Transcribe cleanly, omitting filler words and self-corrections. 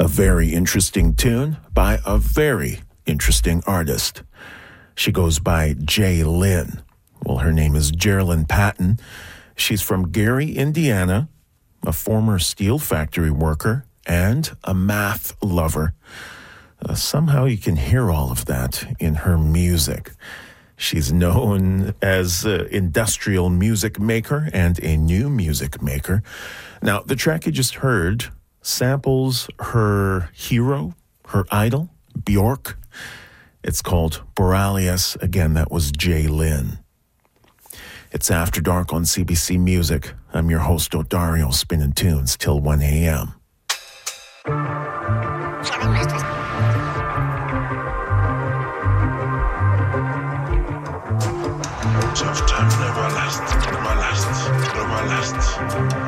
very interesting tune by a very interesting artist. She goes by Jay Lynn. Well, her name is Geraldine Patton. She's from Gary, Indiana, a former steel factory worker and a math lover. Somehow you can hear all of that in her music. She's known as an industrial music maker and a new music maker. Now, the track you just heard samples her hero, her idol, Bjork. It's called Boralius. Again, that was Jay Lynn. It's After Dark on CBC Music. I'm your host, Odario, spinning tunes till 1 a.m.